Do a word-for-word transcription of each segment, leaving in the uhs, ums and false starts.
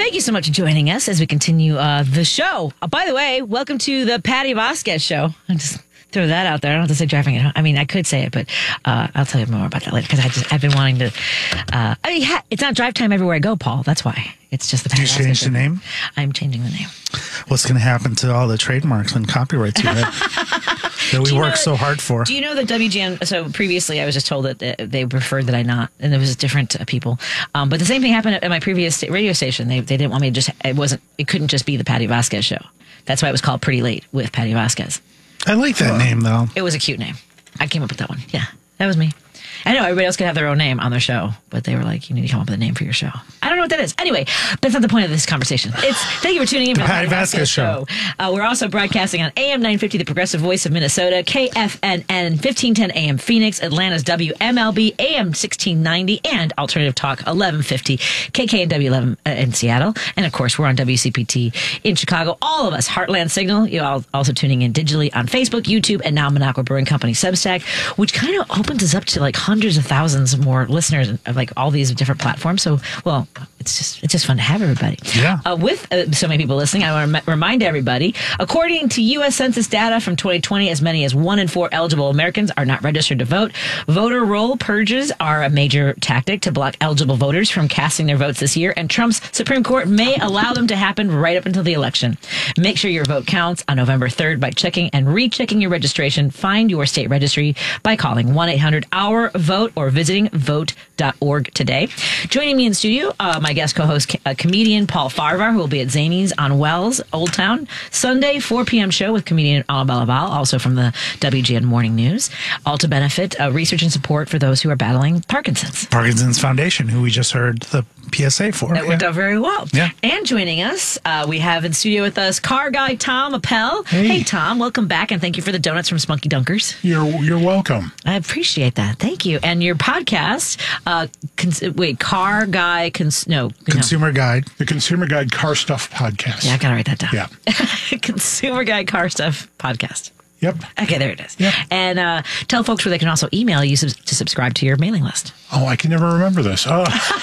Thank you so much for joining us as we continue uh, the show. Uh, by the way, welcome to the Patty Vasquez show. I just throw that out there. I don't have to say driving it home. I mean, I could say it, but uh, I'll tell you more about that later because I just I've been wanting to. Uh, I mean, ha- it's not drive time everywhere I go, Paul. That's why. It's just the Patty Do you Vasquez change show. the name? I'm changing the name. What's going to happen to all the trademarks and copyrights you have that we work so hard for? Do you know that W G N? So previously, I was just told that uh, they preferred that I not, and it was different uh, people. Um, but the same thing happened at, at my previous sta- radio station. They they didn't want me to just. It wasn't. It couldn't just be the Patty Vasquez show. That's why it was called Pretty Late with Patty Vasquez. I like that uh, name though. It was a cute name. I came up with that one. Yeah, that was me. I know everybody else could have their own name on their show, but they were like, you need to come up with a name for your show. I don't know what that is. Anyway, that's not the point of this conversation. It's thank you for tuning in for the Patty Vasquez show. show. Uh, we're also broadcasting on A M nine fifty, the Progressive Voice of Minnesota, K F N N fifteen ten A M Phoenix, Atlanta's W M L B A M sixteen ninety, and Alternative Talk eleven fifty, K K N W eleven uh, in Seattle. And of course, we're on W C P T in Chicago. All of us, Heartland Signal. You're all also tuning in digitally on Facebook, YouTube, and now Minocqua Brewing Company Substack, which kind of opens us up to like hundreds of thousands more listeners of like all these different platforms. So, well, it's just it's just fun to have everybody. Yeah. Uh, with uh, so many people listening, I want to m- remind everybody, according to U S Census data from twenty twenty, as many as one in four eligible Americans are not registered to vote. Voter roll purges are a major tactic to block eligible voters from casting their votes this year, and Trump's Supreme Court may allow them to happen right up until the election. Make sure your vote counts on November third by checking and rechecking your registration. Find your state registry by calling one eight hundred our vote or visiting vote dot org today. Joining me in studio, uh, my guest co-host, uh, comedian Paul Farvar, who will be at Zany's on Wells, Old Town, Sunday, four p.m. show with comedian Annabelle Laval, also from the W G N Morning News, all to benefit uh, research and support for those who are battling Parkinson's. Parkinson's Foundation, who we just heard the P S A for. That yeah. worked out very well. Yeah. And joining us, uh, we have in studio with us car guy Tom Appel. Hey. hey, Tom, welcome back, and thank you for the donuts from Spunky Dunkers. You're you're welcome. I appreciate that. Thank you. And your podcast, uh, cons- wait, car guy, cons- no, Consumer Guide. The Consumer Guide Car Stuff Podcast. no. Yeah, I gotta write that down. Yeah. Consumer Guy Car Stuff Podcast. Yep. Okay, there it is. Yep. And uh, tell folks where they can also email you sub- to subscribe to your mailing list. Oh, I can never remember this. Oh.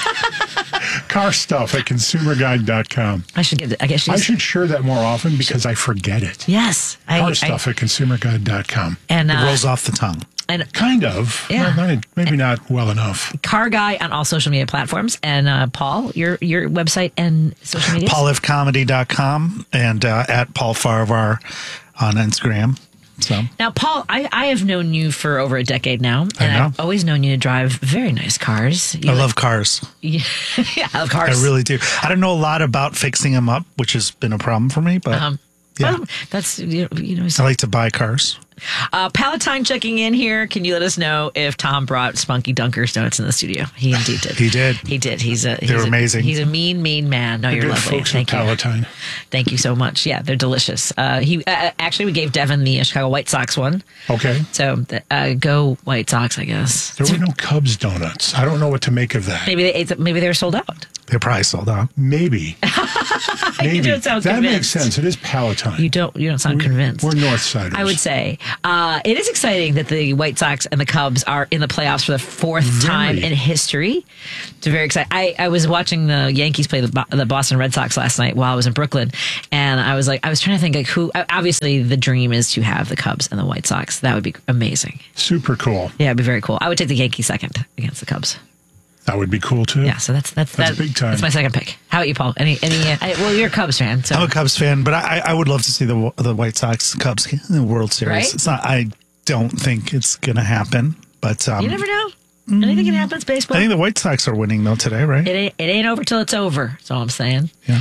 Car Stuff at consumer guide dot com. I should get. I guess I should share that more often because I forget it. Yes. I, Car I, Stuff at consumer guide dot com. and It uh, rolls off the tongue. and Kind of. Yeah. Not, not, maybe not well enough. car guy on all social media platforms. And uh, Paul, your your website and social media. paul if comedy dot com and uh, at Paul Farvar on Instagram. So Now, Paul, I, I have known you for over a decade now, and I know. I've always known you to drive very nice cars. You I like- love cars. Yeah, yeah, I love cars. I really do. I don't know a lot about fixing them up, which has been a problem for me, but Um, yeah. well, that's you know. You know I like to buy cars. Uh, Palatine checking in here. Can you let us know if Tom brought Spunky Dunkers donuts in the studio? He indeed did. He did. He did. He's a. He's They're a, amazing. He's a mean, mean man. No, The you're good lovely. folks Thank at you. Palatine. Thank you so much. Yeah, they're delicious. Uh, he uh, actually we gave Devin the uh, Chicago White Sox one. Okay. So uh, go White Sox, I guess. There were no Cubs donuts. I don't know what to make of that. Maybe they ate. The, maybe they were sold out. They're probably sold out. Maybe. Maybe. You don't sound that convinced. makes sense. It is Palatine. You don't. You don't sound convinced. We're North Siders. I would say uh, it is exciting that the White Sox and the Cubs are in the playoffs for the fourth Very. time in history. It's very exciting. I, I was watching the Yankees play the, Bo- the Boston Red Sox last night while I was in Brooklyn, and I was like, I was trying to think like who. Obviously, the dream is to have the Cubs and the White Sox. That would be amazing. Super cool. Yeah, it'd be very cool. I would take the Yankees second against the Cubs. That would be cool too. Yeah, so that's that's That's that, big time. That's my second pick. How about you, Paul? Any any? Uh, I, well, you're a Cubs fan, so I'm a Cubs fan, but I, I would love to see the the White Sox Cubs in the World Series. Right? It's not. I don't think it's going to happen, but um, you never know. Anything can happen. It's baseball. I think the White Sox are winning though today, right? It ain't, it ain't over till it's over. That's all I'm saying. Yeah,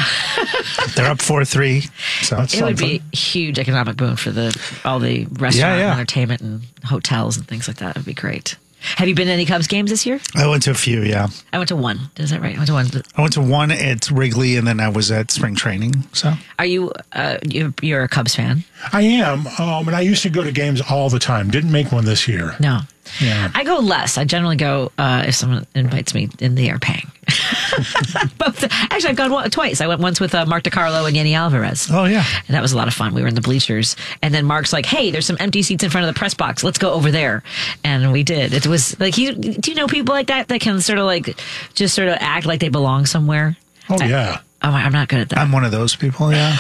they're up four three. So That's It would something. be a huge economic boom for the all the restaurant Yeah, yeah. and entertainment and hotels and things like that. It would be great. Have you been to any Cubs games this year? I went to a few. Yeah, I went to one. Is that right? I went to one. I went to one at Wrigley, and then I was at spring training. So Are you uh, you're, you're a Cubs fan? I am, um, and I used to go to games all the time. Didn't make one this year. No. Yeah. I go less. I generally go uh, if someone invites me and they are paying. But actually, I've gone one, twice. I went once with uh, Mark DiCarlo and Yenny Alvarez. oh yeah, And that was a lot of fun. We were in the bleachers. And then Mark's like, hey, there's some empty seats in front of the press box. Let's go over there. And we did. It was like, he, do you know people like that that can sort of like just sort of act like they belong somewhere? Oh, yeah. Oh, I'm not good at that. I'm one of those people. Yeah.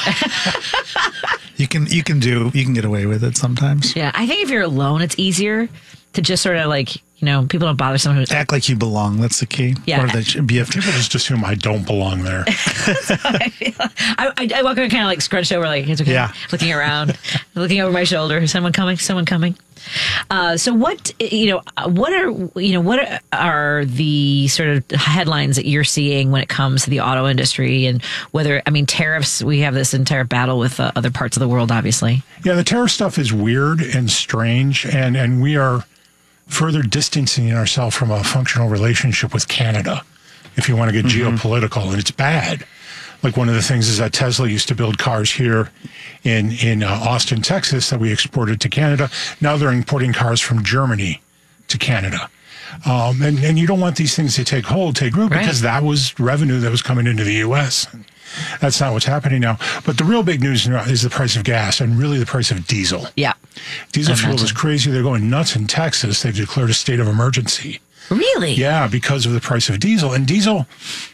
you can you can do you can get away with it sometimes. Yeah, I think if you're alone, it's easier to just sort of like, you know, people don't bother someone who's Act like you belong. That's the key. Yeah. Or they should be a, People just assume I don't belong there. I, feel. I, I, I walk around kind of like scrunched over, like it's okay. Yeah. Looking around, looking over my shoulder. Is someone coming? Someone coming? Uh, so what, you know, what are, you know, what are the sort of headlines that you're seeing when it comes to the auto industry, and whether, I mean, tariffs, we have this entire battle with uh, other parts of the world, obviously. Yeah, the tariff stuff is weird and strange, and, and we are further distancing ourselves from a functional relationship with Canada, if you want to get mm-hmm. geopolitical, and it's bad. Like one of the things is that Tesla used to build cars here in, in uh, Austin, Texas, that we exported to Canada. Now they're importing cars from Germany to Canada. Um, and, and you don't want these things to take hold, take root, right. because that was revenue that was coming into the U S. That's not what's happening now. But the real big news is the price of gas, and really the price of diesel. Yeah. Diesel fuel is crazy. They're going nuts in Texas. They've declared a state of emergency. Really? Yeah, because of the price of diesel. And diesel,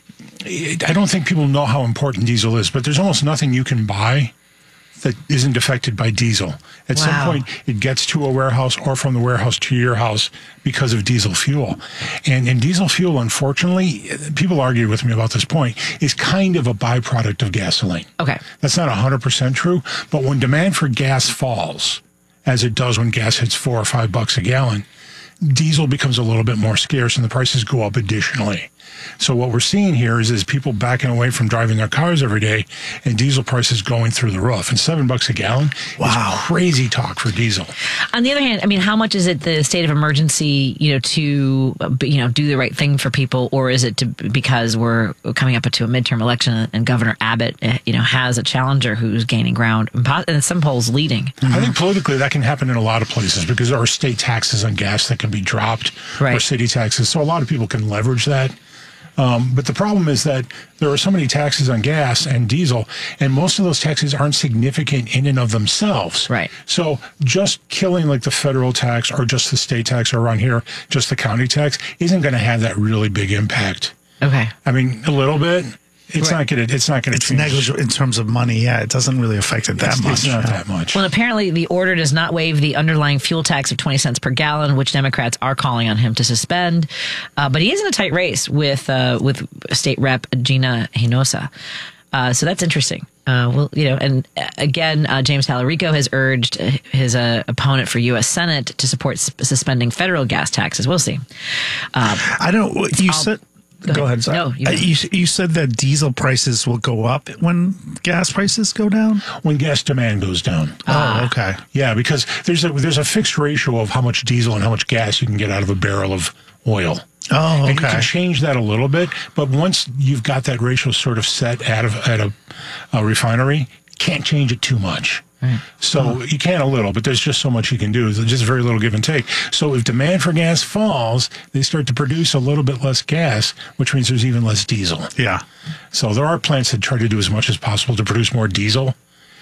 I don't think people know how important diesel is, but there's almost nothing you can buy that isn't affected by diesel. At wow. some point, it gets to a warehouse or from the warehouse to your house because of diesel fuel. And, and diesel fuel, unfortunately, people argue with me about this point, is kind of a byproduct of gasoline. Okay. That's not one hundred percent true, but when demand for gas falls, as it does when gas hits four or five bucks a gallon, diesel becomes a little bit more scarce and the prices go up additionally. So what we're seeing here is, is people backing away from driving their cars every day, and diesel prices going through the roof. And seven bucks a gallon wow. is crazy talk for diesel. On the other hand, I mean, how much is it the state of emergency, you know, to, you know, do the right thing for people, or is it to, because we're coming up to a midterm election and Governor Abbott, you know, has a challenger who's gaining ground and in some polls leading? Mm-hmm. I think politically that can happen in a lot of places because there are state taxes on gas that can be dropped, right. or city taxes. So a lot of people can leverage that. Um, but the problem is that there are so many taxes on gas and diesel, and most of those taxes aren't significant in and of themselves. Right. So just killing like the federal tax or just the state tax, or around here, just the county tax, isn't going to have that really big impact. Okay. I mean, a little bit. It's right. not going to. It's not going to. It's change. Negligible in terms of money. Yeah, it doesn't really affect it that it's, much. It's not yeah. that much. Well, apparently the order does not waive the underlying fuel tax of twenty cents per gallon, which Democrats are calling on him to suspend. Uh, but he is in a tight race with uh, with State Rep Gina Hinojosa. Uh, so that's interesting. Uh, well, you know, and again, uh, James Talarico has urged his uh, opponent for U S Senate to support s- suspending federal gas taxes. We'll see. Uh, I don't. You I'll, said. Go, Go ahead. ahead. No, you, uh, you, you said that diesel prices will go up when gas prices go down? When gas demand goes down. Oh, okay. Yeah, because there's a there's a fixed ratio of how much diesel and how much gas you can get out of a barrel of oil. Oh, okay. And you can change that a little bit, but once you've got that ratio sort of set at a, at a, a refinery, can't change it too much. Right. So oh. you can a little, but there's just so much you can do. There's just very little give and take. So if demand for gas falls, they start to produce a little bit less gas, which means there's even less diesel. Yeah. So there are plants that try to do as much as possible to produce more diesel.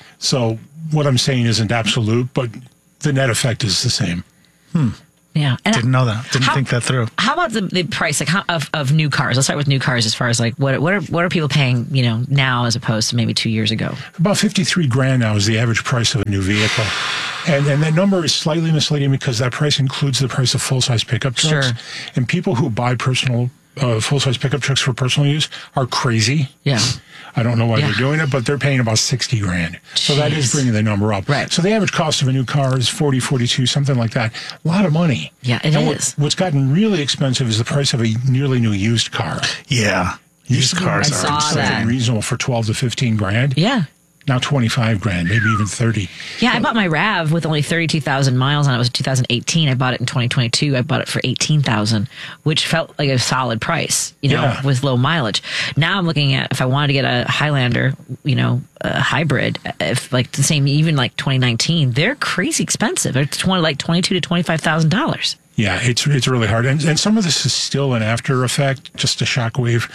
So what I'm saying isn't absolute, but the net effect is the same. Hmm. Yeah. And Didn't know that. Didn't how, think that through. How about the, the price like how, of, of new cars? Let's start with new cars as far as like what what are what are people paying, you know, now as opposed to maybe two years ago? About fifty-three grand now is the average price of a new vehicle. And and that number is slightly misleading because that price includes the price of full-size pickup trucks. Sure. And people who buy personal uh, full-size pickup trucks for personal use are crazy. Yeah. I don't know why yeah. they're doing it, but they're paying about sixty grand. Jeez. So that is bringing the number up. Right. So the average cost of a new car is forty, forty-two, something like that. A lot of money. Yeah, it and is. What, what's gotten really expensive is the price of a nearly new used car. Yeah. Used cars I are saw that. reasonable for twelve to fifteen grand. Yeah. Now twenty-five grand, maybe even thirty. Yeah, I bought my RAV with only thirty-two thousand miles on it. It was two thousand eighteen. I bought it in twenty twenty-two. I bought it for eighteen thousand, which felt like a solid price, you know, yeah. with low mileage. Now I'm looking at if I wanted to get a Highlander, you know, a hybrid, if like the same, even like twenty nineteen, they're crazy expensive. They're twenty, like twenty-two to twenty-five thousand dollars. Yeah, it's it's really hard, and and some of this is still an after effect, just a shockwave,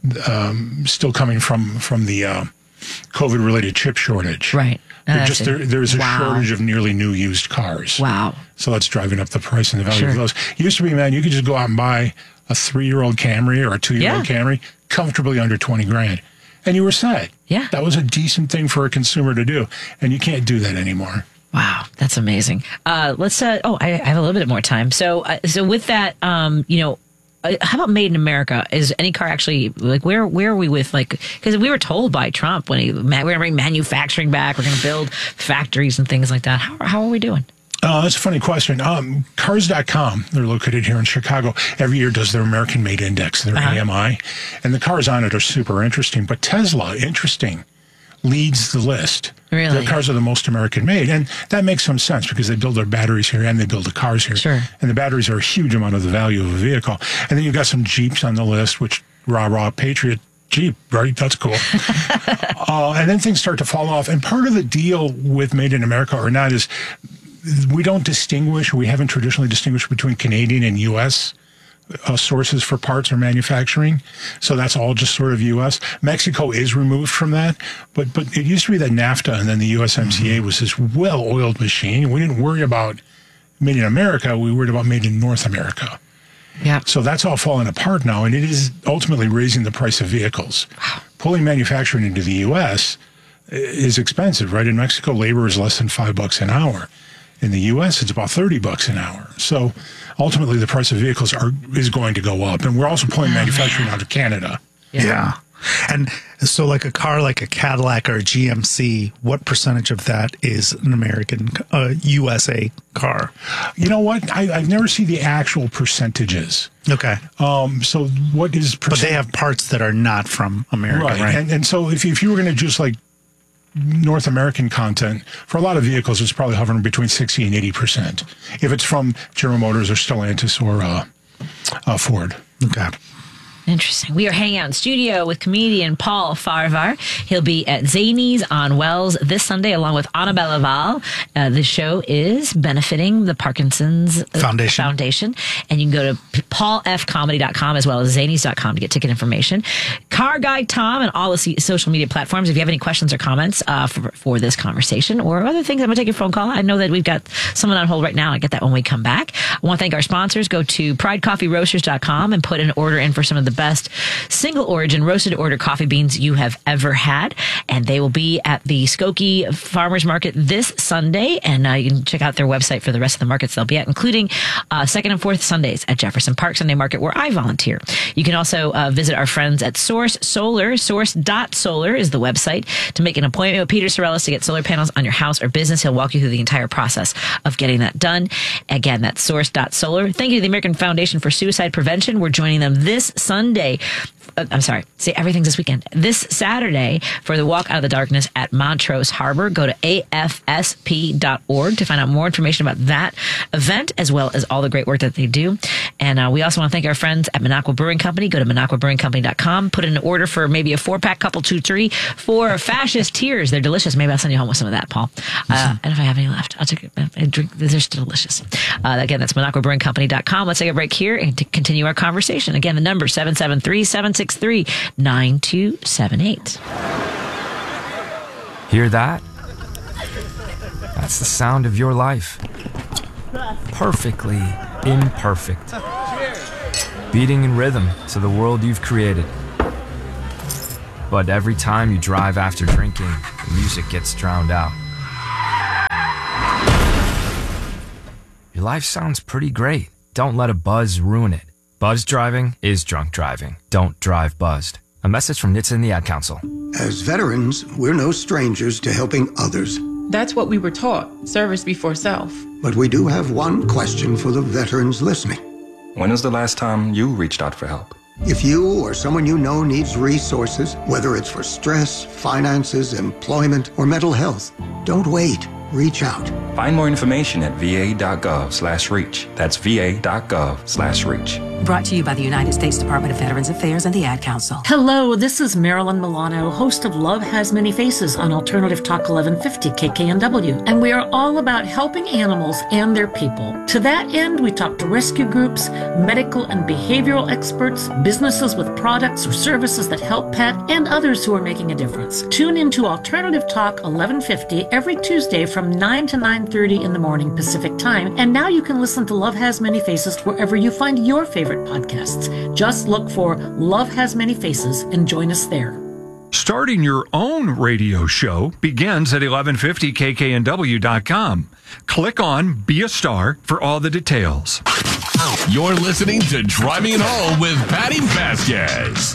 um, still coming from from the uh, COVID related chip shortage. Right. They're just there, there's a wow. shortage of nearly new used cars. Wow. So that's driving up the price and the value sure. of those. It used to be, man, you could just go out and buy a three year old Camry or a two year old yeah. Camry comfortably under twenty grand. and you were set. Yeah. That was a decent thing for a consumer to do. And you can't do that anymore. Wow, that's amazing. Uh, let's. Uh, oh, I, I have a little bit more time. So, uh, so with that, um, you know, uh, how about Made in America? Is any car actually like where? Where are we with like? Because we were told by Trump when he we're going to bring manufacturing back, we're going to build factories and things like that. How how are we doing? Uh, that's a funny question. Um, cars dot com, they're located here in Chicago, every year does their American Made Index, their Uh-huh. A M I, and the cars on it are super interesting. But Tesla, interesting, leads the list. Really? Their cars are the most American made. And that makes some sense because they build their batteries here and they build the cars here. Sure. And the batteries are a huge amount of the value of a vehicle. And then you've got some Jeeps on the list, which rah, rah, Patriot Jeep, right? That's cool. uh, and then things start to fall off. And part of the deal with Made in America or not is we don't distinguish, we haven't traditionally distinguished between Canadian and U S uh, sources for parts or manufacturing. So that's all just sort of U S. Mexico is removed from that. But but it used to be that NAFTA and then the U S M C A was this well-oiled machine. We didn't worry about Made in America. We worried about Made in North America. Yeah. So that's all falling apart now. And it is ultimately raising the price of vehicles. Pulling manufacturing into the U S is expensive, right? In Mexico, labor is less than five bucks an hour. In the U S, it's about thirty bucks an hour. So ultimately, the price of vehicles are is going to go up. And we're also pulling manufacturing out of Canada. Yeah. yeah. And so like a car like a Cadillac or a G M C, what percentage of that is an American, uh, U S A car? You know what? I, I've never seen the actual percentages. Okay. Um. So what is... But they have parts that are not from America, right? right? And, and so if you, if you were going to just like North American content, for a lot of vehicles, it's probably hovering between sixty and eighty percent. If it's from General Motors or Stellantis or uh, uh, Ford. Okay. Interesting. We are hanging out in studio with comedian Paul Farvar. He'll be at Zanies on Wells this Sunday, along with Annabella Val. Uh, the show is benefiting the Parkinson's Foundation. Foundation. And you can go to paul f comedy dot com as well as zanies dot com to get ticket information. Car Guy Tom and all the social media platforms. If you have any questions or comments uh, for, for this conversation or other things, I'm going to take your phone call. I know that we've got someone on hold right now. I get that when we come back. I want to thank our sponsors. Go to pride coffee roasters dot com and put an order in for some of the best single origin roasted order coffee beans you have ever had. And they will be at the Skokie Farmers Market this Sunday. And uh, you can check out their website for the rest of the markets they'll be at, including uh, second and fourth Sundays at Jefferson Park Sunday Market, where I volunteer. You can also uh, visit our friends at Source Solar. source dot solar is the website to make an appointment with Peter Sorellis to get solar panels on your house or business. He'll walk you through the entire process of getting that done. Again, that's source dot solar. Thank you to the American Foundation for Suicide Prevention. We're joining them this Sunday. Uh, I'm sorry. See, everything's this weekend. This Saturday for the Walk Out of the Darkness at Montrose Harbor. Go to A F S P dot org to find out more information about that event, as well as all the great work that they do. And uh, we also want to thank our friends at Minocqua Brewing Company. Go to minocqua brewing company dot com. Put in an order for maybe a four-pack, couple, two, three, for Fascist Tears. They're delicious. Maybe I'll send you home with some of that, Paul. Uh, and if I have any left, I'll take a drink. They're still delicious. Uh, again, that's minocqua brewing company dot com. Let's take a break here and to continue our conversation. Again, the number seven seven three, seven six three, nine two seven eight. Hear that? That's the sound of your life. Perfectly imperfect. Beating in rhythm to the world you've created. But every time you drive after drinking, the music gets drowned out. Your life sounds pretty great. Don't let a buzz ruin it. Buzz driving is drunk driving. Don't drive buzzed. A message from N H T S A and the Ad Council. As veterans, we're no strangers to helping others. That's what we were taught, service before self. But we do have one question for the veterans listening. When was the last time you reached out for help? If you or someone you know needs resources, whether it's for stress, finances, employment, or mental health, don't wait. Reach out. Find more information at v a dot gov slash reach. That's v a dot gov slash reach. Brought to you by the United States Department of Veterans Affairs and the Ad Council. Hello, this is Marilyn Milano, host of Love Has Many Faces on Alternative Talk eleven fifty K K N W. And we are all about helping animals and their people. To that end, we talk to rescue groups, medical and behavioral experts, businesses with products or services that help pet, and others who are making a difference. Tune into Alternative Talk eleven fifty every Tuesday from nine to nine thirty in the morning Pacific Time. And now you can listen to Love Has Many Faces wherever you find your favorite podcasts. Just look for Love Has Many Faces and join us there. Starting your own radio show begins at eleven fifty K K N W dot com. Click on Be a Star for all the details. You're listening to Driving It Home with Patty Vasquez.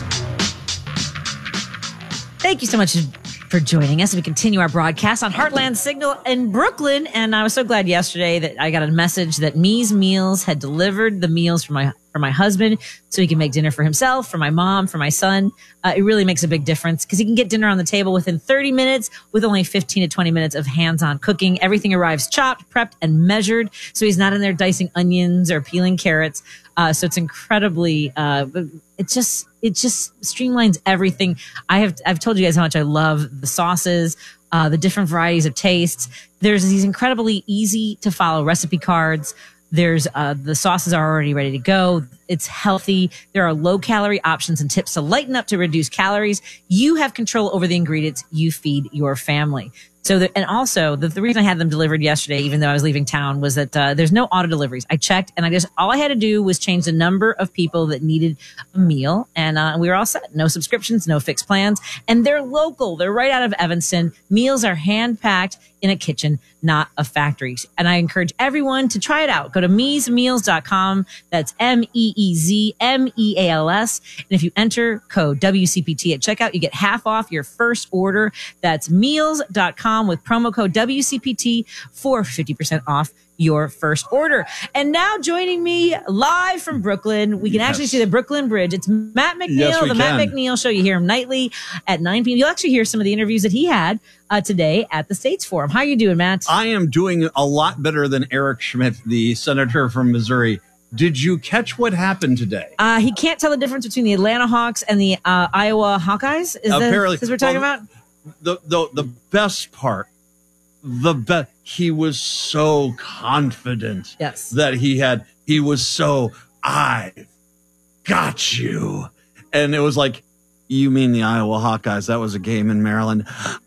Thank you so much for joining us. We continue our broadcast on Heartland Signal in Brooklyn. And I was so glad yesterday that I got a message that Me's Meals had delivered the meals for my for my husband so he can make dinner for himself, for my mom, for my son. Uh, it really makes a big difference because he can get dinner on the table within thirty minutes with only fifteen to twenty minutes of hands-on cooking. Everything arrives chopped, prepped, and measured. So he's not in there dicing onions or peeling carrots. Uh, so it's incredibly, uh, it just, it just streamlines everything. I have, I've told you guys how much I love the sauces, uh, the different varieties of tastes. There's these incredibly easy to follow recipe cards. There's, uh, the sauces are already ready to go. It's healthy. There are low calorie options and tips to lighten up to reduce calories. You have control over the ingredients you feed your family. So, the, and also the, the reason I had them delivered yesterday, even though I was leaving town, was that uh, there's no auto deliveries. I checked, and I just all I had to do was change the number of people that needed a meal, and uh, we were all set. No subscriptions, no fixed plans, and they're local. They're right out of Evanston. Meals are hand packed in a kitchen, not a factory. And I encourage everyone to try it out. Go to me's meals dot com. That's M E E Z M E A L S. And if you enter code W C P T at checkout, you get half off your first order. That's meals dot com with promo code W C P T for fifty percent off your first order. And now joining me live from Brooklyn, we can yes. actually see the Brooklyn Bridge. It's Matt McNeil, yes, the can. Matt McNeil Show. You hear him nightly at nine p.m. You'll actually hear some of the interviews that he had uh, today at the States Forum. How are you doing, Matt? I am doing a lot better than Eric Schmidt, the senator from Missouri. Did you catch what happened today? Uh, he can't tell the difference between the Atlanta Hawks and the uh, Iowa Hawkeyes. Is Apparently, that what we're talking well, about? The, the, the best part, the best, he was so confident yes. that he had, he was so, I've got you. And it was like, you mean the Iowa Hawkeyes? That was a game in Maryland.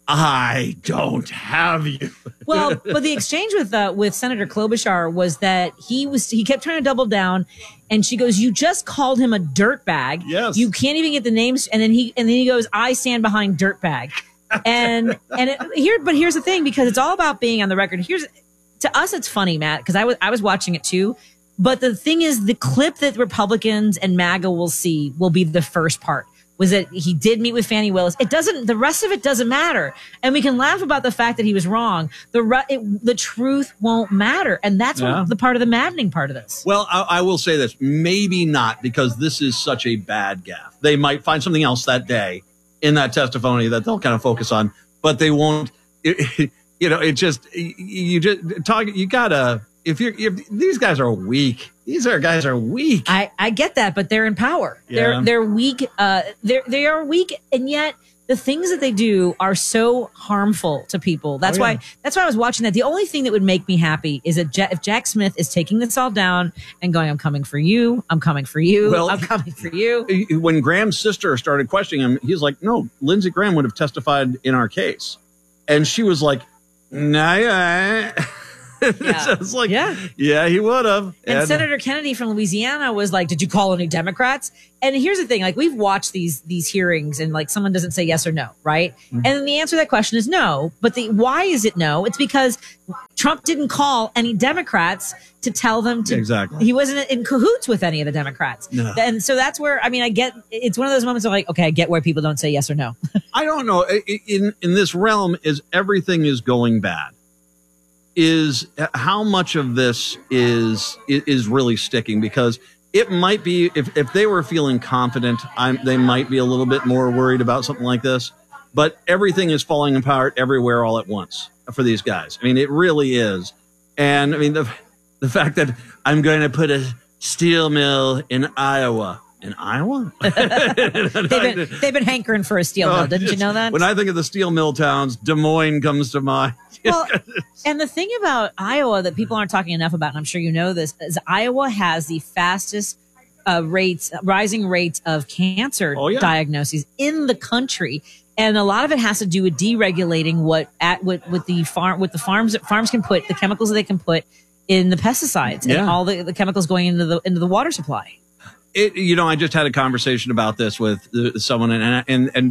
I don't have you. Well, but the exchange with uh, with Senator Klobuchar was that he was he kept trying to double down, and she goes, "You just called him a dirtbag. Yes, you can't even get the names." And then he and then he goes, "I stand behind dirtbag." And and it, here, but here's the thing, because it's all about being on the record. Here's to us, it's funny, Matt, because I was I was watching it too. But the thing is, the clip that Republicans and MAGA will see will be the first part. Was that he did meet with Fannie Willis. It doesn't, the rest of it doesn't matter. And we can laugh about the fact that he was wrong. The re, it, the truth won't matter. And that's yeah. what the part of the maddening part of this. Well, I, I will say this, maybe not, because this is such a bad gaffe. They might find something else that day in that testimony that they'll kind of focus on, but they won't, it, you know, it just, you just talk, you gotta, if you're, if these guys are weak, these are guys are weak. I, I get that, but they're in power. Yeah. They're they're weak. Uh, they're they are weak, and yet the things that they do are so harmful to people. That's oh, yeah. why that's why I was watching that. The only thing that would make me happy is that if Jack Smith is taking this all down and going, "I'm coming for you. I'm coming for you. Well, I'm coming for you." When Graham's sister started questioning him, he's like, "No, Lindsey Graham would have testified in our case," and she was like, "Nah." yeah. Yeah. So it's like, yeah, yeah, he would have. And, and Senator Kennedy from Louisiana was like, "Did you call any Democrats?" And here's the thing: like, we've watched these these hearings, and like someone doesn't say yes or no, right? Mm-hmm. And then the answer to that question is no. But the why is it no? It's because Trump didn't call any Democrats to tell them to. Exactly. He wasn't in cahoots with any of the Democrats. No. And so that's where, I mean, I get, it's one of those moments of like, okay, I get where people don't say yes or no. I don't know. In in this realm, is everything is going bad. Is how much of this is is really sticking, because it might be, if, if they were feeling confident, I'm, they might be a little bit more worried about something like this, but everything is falling apart everywhere all at once for these guys. I mean, it really is. And I mean, the, the fact that I'm going to put a steel mill in Iowa, in Iowa? they've, been, they've been hankering for a steel mill. Didn't just, you know that? When I think of the steel mill towns, Des Moines comes to mind. Well, and the thing about Iowa that people aren't talking enough about, and I'm sure you know this, is Iowa has the fastest uh, rates, rising rates of cancer oh, yeah. diagnoses in the country. And a lot of it has to do with deregulating what at what with the farm with the farms that farms can put, the chemicals that they can put in the pesticides yeah. and all the, the chemicals going into the into the water supply. It, you know, I just had a conversation about this with uh, someone, and and and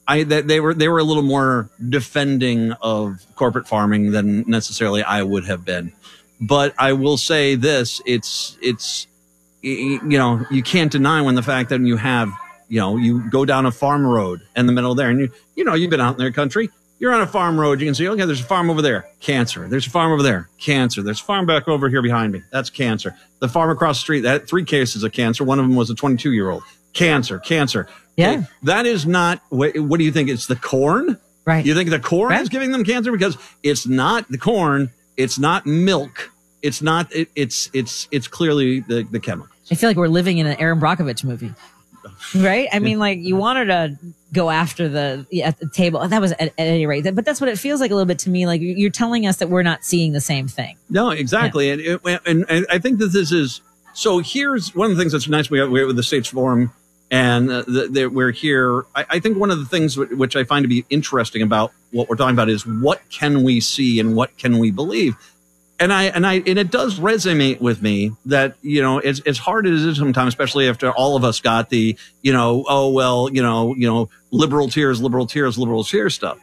I that they were they were a little more defending of corporate farming than necessarily I would have been. But I will say this: it's it's you know you can't deny when the fact that you have you know you go down a farm road in the middle there, and you you know you've been out in their country. You're on a farm road. You can see, okay, there's a farm over there, cancer. There's a farm over there, cancer. There's a farm back over here behind me. That's cancer. The farm across the street, that had three cases of cancer. One of them was a twenty-two-year-old. Cancer, cancer. Yeah. Okay, that is not, what, what do you think? It's the corn? Right. You think the corn right. is giving them cancer? Because it's not the corn. It's not milk. It's not, it, it's, it's, it's clearly the, the chemical. I feel like we're living in an Aaron Brockovich movie. Right? I mean, like, you wanted to go after the at the table. That was at, at any rate. But that's what it feels like a little bit to me. Like, you're telling us that we're not seeing the same thing. No, exactly. Yeah. And, and and I think that this is so. Here's one of the things that's nice. We have, we have with the States Forum, and uh, the, the, we're here. I, I think one of the things which I find to be interesting about what we're talking about is what can we see and what can we believe. And I and I and it does resonate with me that, you know, as as hard as it is sometimes, especially after all of us got the, you know, oh well, you know, you know, liberal tears, liberal tears, liberal tears stuff.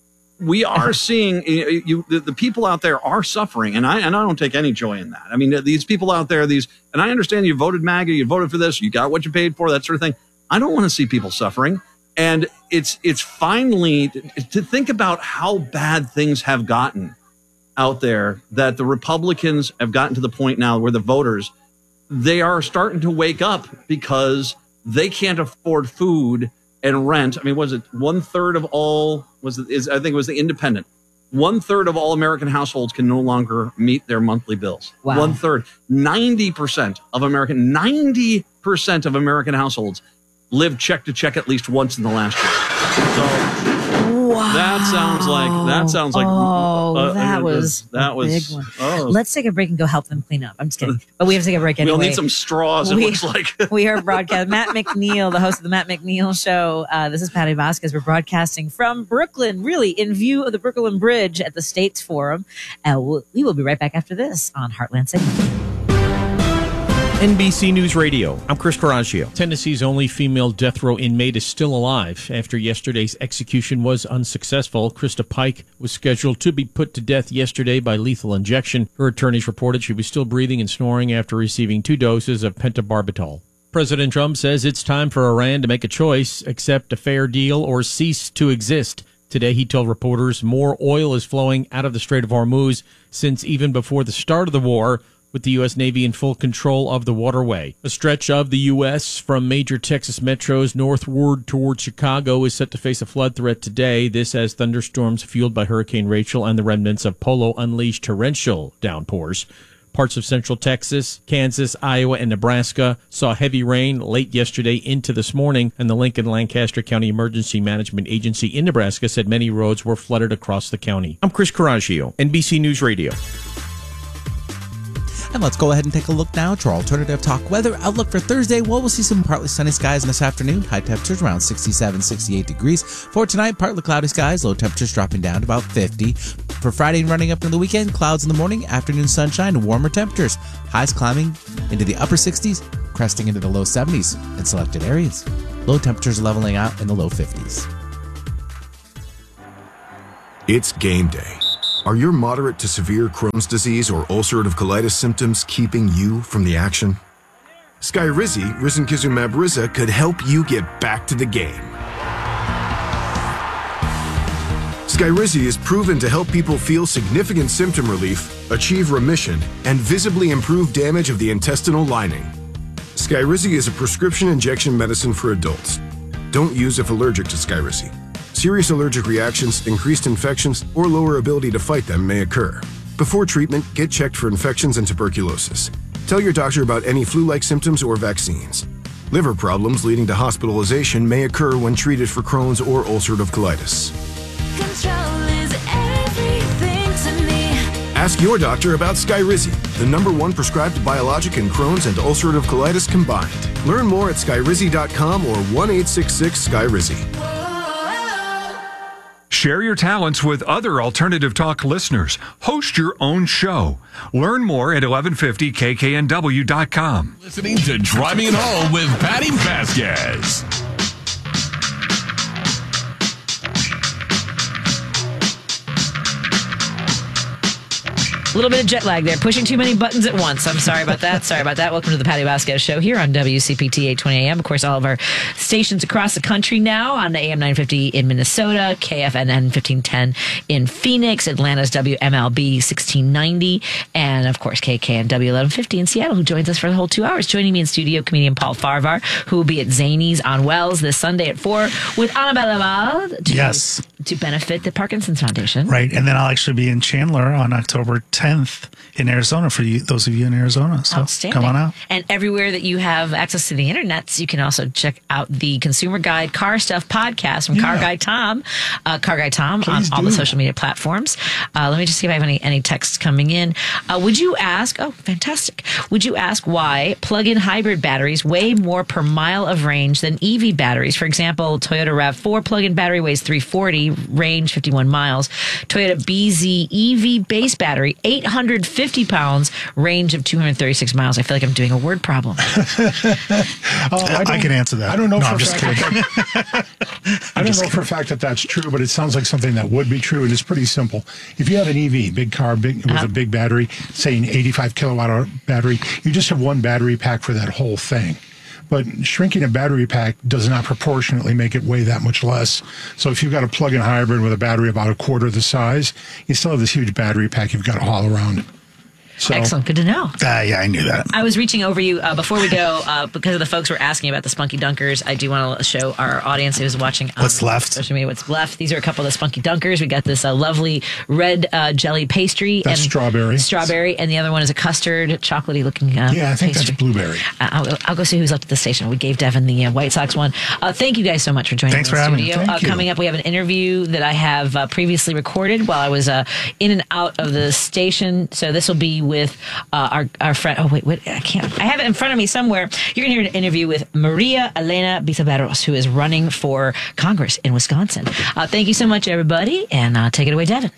We are seeing you, you the, the people out there are suffering, and I and I don't take any joy in that. I mean, these people out there, these, and I understand you voted MAGA, you voted for this, you got what you paid for, that sort of thing. I don't want to see people suffering, and it's it's finally to, to think about how bad things have gotten out there, that the Republicans have gotten to the point now where the voters, they are starting to wake up because they can't afford food and rent. I mean, was it one third of all, was it, is, I think it was the Independent. One third of all American households can no longer meet their monthly bills. Wow. One third, ninety percent of American, ninety percent of American households live check to check at least once in the last year. So, wow. That sounds like that sounds like oh uh, that uh, was that a was big one. Oh. Let's take a break and go help them clean up. I'm just kidding, but we have to take a break anyway. We'll need some straws. It we, looks like we are broadcasting. Matt McNeil, the host of the Matt McNeil Show. Uh, this is Patty Vasquez. We're broadcasting from Brooklyn, really in view of the Brooklyn Bridge at the States Forum. Uh, we'll, we will be right back after this on Heartland City. N B C News Radio. I'm Chris Caraccio. Tennessee's only female death row inmate is still alive. After yesterday's execution was unsuccessful, Krista Pike was scheduled to be put to death yesterday by lethal injection. Her attorneys reported she was still breathing and snoring after receiving two doses of pentobarbital. President Trump says it's time for Iran to make a choice, accept a fair deal or cease to exist. Today, he told reporters more oil is flowing out of the Strait of Hormuz since even before the start of the war, with the U S. Navy in full control of the waterway. A stretch of the U S from major Texas metros northward toward Chicago is set to face a flood threat today. This as thunderstorms fueled by Hurricane Rachel and the remnants of Polo unleashed torrential downpours. Parts of central Texas, Kansas, Iowa, and Nebraska saw heavy rain late yesterday into this morning, and the Lincoln-Lancaster County Emergency Management Agency in Nebraska said many roads were flooded across the county. I'm Chris Caraccio, N B C News Radio. And let's go ahead and take a look now to our alternative talk weather outlook for Thursday. Well, we'll see some partly sunny skies in this afternoon. High temperatures around sixty-seven, sixty-eight degrees. For tonight, partly cloudy skies. Low temperatures dropping down to about fifty. For Friday and running up into the weekend, clouds in the morning, afternoon sunshine, and warmer temperatures. Highs climbing into the upper sixties, cresting into the low seventies in selected areas. Low temperatures leveling out in the low fifties. It's game day. Are your moderate to severe Crohn's disease or ulcerative colitis symptoms keeping you from the action? Skyrizi, risankizumab Riza, could help you get back to the game. Skyrizi is proven to help people feel significant symptom relief, achieve remission, and visibly improve damage of the intestinal lining. Skyrizi is a prescription injection medicine for adults. Don't use if allergic to Skyrizi. Serious allergic reactions, increased infections, or lower ability to fight them may occur. Before treatment, get checked for infections and tuberculosis. Tell your doctor about any flu-like symptoms or vaccines. Liver problems leading to hospitalization may occur when treated for Crohn's or ulcerative colitis. Control is everything to me. Ask your doctor about Skyrizi, the number one prescribed biologic in Crohn's and ulcerative colitis combined. Learn more at skyrizi dot com or one eight six six Skyrizi. Share your talents with other Alternative Talk listeners. Host your own show. Learn more at eleven fifty K K N W dot com. Listening to Driving It Home with Patty Vasquez. little bit of jet lag there, pushing too many buttons at once. I'm sorry about that. Sorry about that. Welcome to the Patty Vasquez Show here on W C P T eight twenty A M. Of course, all of our stations across the country now on the A M nine fifty in Minnesota, K F N N fifteen ten in Phoenix, Atlanta's W M L B sixteen ninety, and of course K K N W eleven fifty in Seattle, who joins us for the whole two hours. Joining me in studio, comedian Paul Farvar, who will be at Zany's on Wells this Sunday at four with Annabelle Laval to, yes. to benefit the Parkinson's Foundation. Right, and then I'll actually be in Chandler on October tenth in Arizona for you, those of you in Arizona. So Outstanding. come on out. And everywhere that you have access to the internet, you can also check out the Consumer Guide Car Stuff podcast from yeah. Car Guy Tom, uh, Car Guy Tom Please on do. all the social media platforms. Uh, let me just see if I have any, any texts coming in. Uh, would you ask, oh, fantastic. Would you ask why plug-in hybrid batteries weigh more per mile of range than E V batteries? For example, Toyota RAV four plug-in battery weighs three forty, range fifty-one miles. Toyota B Z E V base battery, eight hundred fifty pounds, range of two hundred thirty-six miles. I feel like I'm doing a word problem. oh, I, I can answer that. I don't know. No, for I'm just fact kidding. That, I don't know kidding. for a fact that that's true, but it sounds like something that would be true. And it's pretty simple. If you have an E V, big car, big with uh-huh. a big battery, say an eighty-five kilowatt hour battery, you just have one battery pack for that whole thing. But shrinking a battery pack does not proportionately make it weigh that much less. So if you've got a plug-in hybrid with a battery about a quarter the size, you still have this huge battery pack you've got to haul around. So, excellent. Good to know. Uh, yeah, I knew that. I was reaching over you uh, before we go uh, because the folks were asking about the Spunky Dunkers. I do want to show our audience who's watching um, what's left. Social media what's left. These are a couple of the Spunky Dunkers. We got this uh, lovely red uh, jelly pastry. That's and strawberry. Strawberry. And the other one is a custard, chocolatey looking uh, Yeah, I think pastry. that's blueberry. Uh, I'll, I'll go see who's left at the station. We gave Devin the uh, White Sox one. Uh, thank you guys so much for joining Thanks me in for the having studio. me. Thank Uh, you. coming up, we have an interview that I have uh, previously recorded while I was uh, in and out of the station. So this will be with uh, our our friend. Oh wait, wait, I can't. I have it in front of me somewhere. You're going to hear an interview with Maria Elena Bitaberos, who is running for Congress in Wisconsin. Uh, thank you so much, everybody, and uh, take it away, Devin.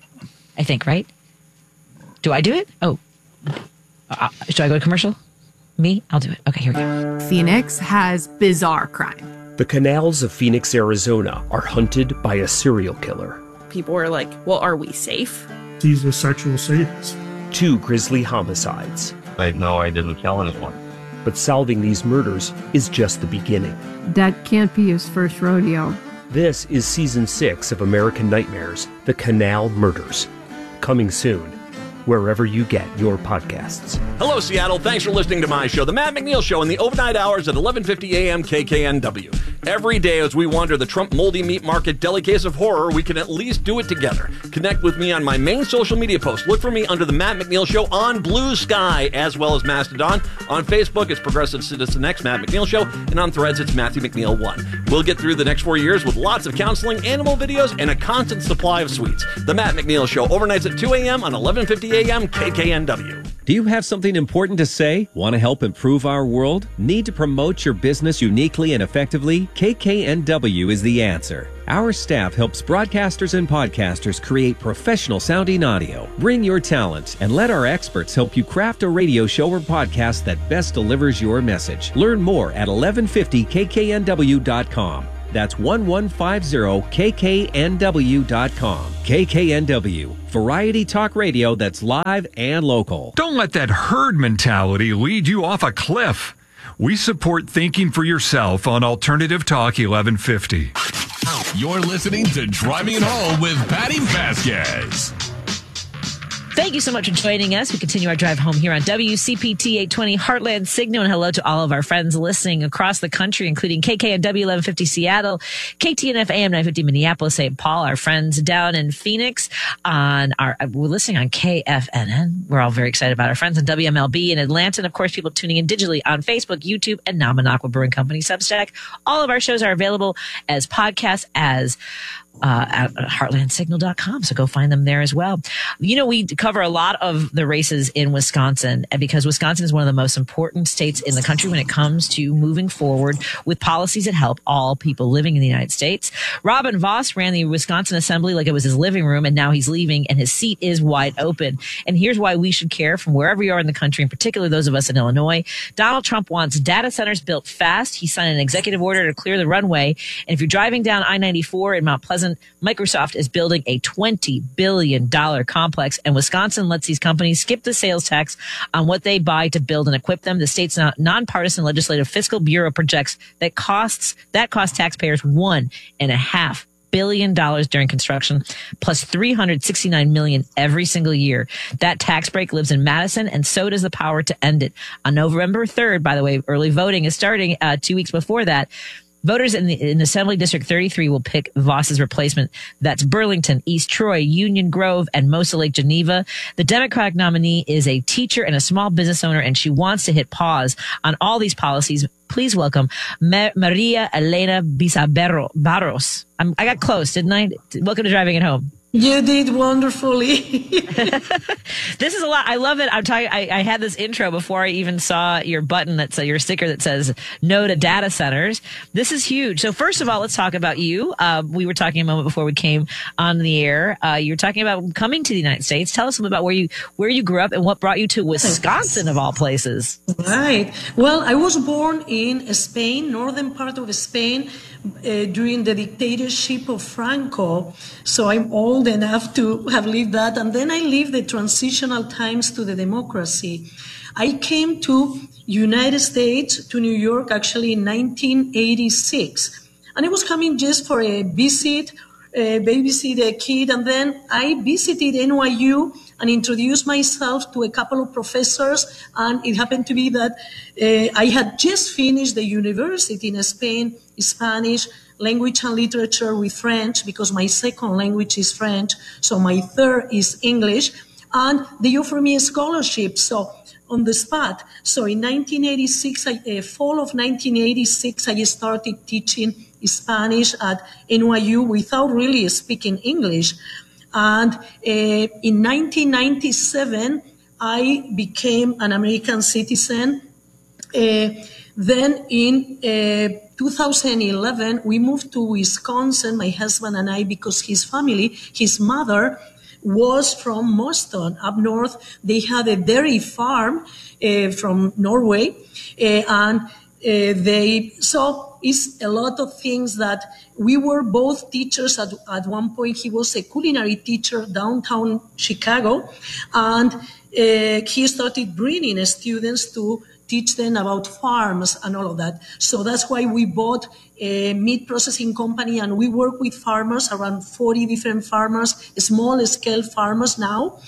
I think, right? Do I do it? Oh, uh, should I go to commercial? Me? I'll do it. Okay, here we go. Phoenix has bizarre crime. The canals of Phoenix, Arizona are hunted by a serial killer. People were like, well, are we safe? He's a sexual sadist. Two grisly homicides. I know I didn't kill anyone. But solving these murders is just the beginning. That can't be his first rodeo. This is season six of American Nightmares, The Canal Murders. Coming soon, wherever you get your podcasts. Hello, Seattle. Thanks for listening to my show, The Matt McNeil Show, in the overnight hours at eleven fifty a.m. K K N W. Every day as we wander the Trump moldy meat market deli case of horror, we can at least do it together. Connect with me on my main social media post. Look for me under The Matt McNeil Show on Blue Sky, as well as Mastodon. On Facebook, it's Progressive Citizen X, Matt McNeil Show, and on Threads, it's Matthew McNeil one. We'll get through the next four years with lots of counseling, animal videos, and a constant supply of sweets. The Matt McNeil Show, overnights at two a.m. on eleven fifty a.m. K K N W. Do you have something important to say? Want to help improve our world? Need to promote your business uniquely and effectively? K K N W is the answer. Our staff helps broadcasters and podcasters create professional sounding audio. Bring your talent and let our experts help you craft a radio show or podcast that best delivers your message. Learn more at eleven fifty K K N W dot com. That's eleven fifty K K N W dot com. K K N W, variety talk radio that's live and local. Don't let that herd mentality lead you off a cliff. We support thinking for yourself on Alternative Talk eleven fifty. You're listening to Driving It Home with Patty Vasquez. Thank you so much for joining us. We continue our drive home here on W C P T eight twenty Heartland Signal. And hello to all of our friends listening across the country, including K K N W eleven fifty Seattle, K T N F A M nine fifty Minneapolis, Saint Paul, our friends down in Phoenix. On our, we're listening on K F N N. We're all very excited about our friends on W M L B in Atlanta. And of course, people tuning in digitally on Facebook, YouTube, and now Minocqua Brewing Company Substack. All of our shows are available as podcasts, as Uh, at heartland signal dot com. So go find them there as well. You know, we cover a lot of the races in Wisconsin because Wisconsin is one of the most important states in the country when it comes to moving forward with policies that help all people living in the United States. Robin Voss ran the Wisconsin Assembly like it was his living room, and now he's leaving and his seat is wide open. And here's why we should care from wherever you are in the country, in particular those of us in Illinois. Donald Trump wants data centers built fast. He signed an executive order to clear the runway. And if you're driving down I ninety-four in Mount Pleasant, present, Microsoft is building a twenty billion dollars complex, and Wisconsin lets these companies skip the sales tax on what they buy to build and equip them. The state's nonpartisan legislative fiscal bureau projects that costs that costs taxpayers one and a half billion dollars during construction, plus three hundred sixty-nine million dollars every single year. That tax break lives in Madison, and so does the power to end it. On November third, by the way, early voting is starting uh, two weeks before that. Voters in the in Assembly District thirty-three will pick Voss's replacement. That's Burlington, East Troy, Union Grove, and Mosa Lake Geneva. The Democratic nominee is a teacher and a small business owner, and she wants to hit pause on all these policies. Please welcome Ma- Maria Elena Bisaberro Barros. I'm, I got close, didn't I? Welcome to Driving It Home. You did wonderfully. This is a lot. I love it. I'm talking. I, I had this intro before I even saw your button that's uh, your sticker that says "No to Data Centers." This is huge. So first of all, let's talk about you. Uh, we were talking a moment before we came on the air. Uh, you were talking about coming to the United States. Tell us a little about where you where you grew up and what brought you to Wisconsin of all places. Right. Well, I was born in Spain, northern part of Spain, uh, during the dictatorship of Franco. So I'm old enough to have lived that. And then I lived the transitional times to the democracy. I came to United States, to New York, actually in nineteen eighty-six. And I was coming just for a visit, uh, babysit a kid. And then I visited N Y U and introduced myself to a couple of professors. And it happened to be that uh, I had just finished the university in Spain, Spanish, language and literature with French, because my second language is French, so my third is English, and they offered me a scholarship, so on the spot. So in nineteen eighty-six, I, uh, fall of nineteen eighty-six, I started teaching Spanish at N Y U without really speaking English. And uh, in nineteen ninety-seven, I became an American citizen. Uh, then in uh, two thousand eleven, we moved to Wisconsin, my husband and I, because his family, his mother, was from Boston, up north. They had a dairy farm uh, from Norway, uh, and uh, they, so it's a lot of things that we were both teachers at, at one point. He was a culinary teacher downtown Chicago, and uh, he started bringing students to teach them about farms and all of that. So that's why we bought a meat processing company, and we work with farmers, around forty different farmers, small scale farmers now.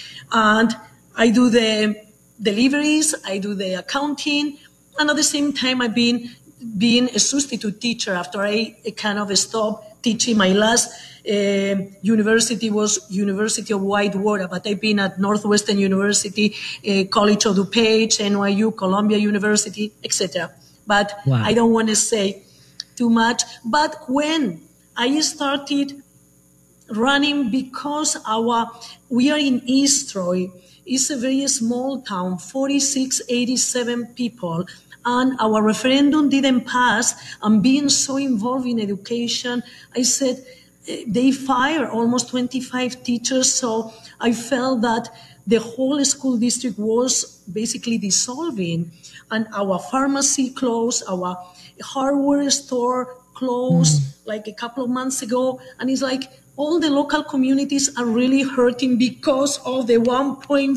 And I do the deliveries, I do the accounting, and at the same time I've been being a substitute teacher after I kind of stopped teaching. My last uh, university was University of Whitewater, but I've been at Northwestern University, uh, College of DuPage, N Y U, Columbia University, et cetera. But wow. I don't want to say too much. But when I started running, because our we are in East Troy, it's a very small town, forty-six, eighty-seven people. And our referendum didn't pass. And being so involved in education, I said, they fired almost twenty-five teachers. So I felt that the whole school district was basically dissolving. And our pharmacy closed, our hardware store closed mm. like a couple of months ago. And it's like all the local communities are really hurting because of the one point